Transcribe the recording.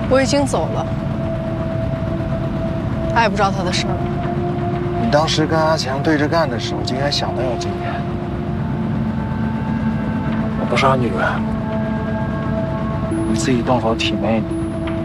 我已经走了，他也不知道他的事儿。 你当时跟阿强对着干的时候，就应该想到要这么演。我不是他女人，你自己动手体内。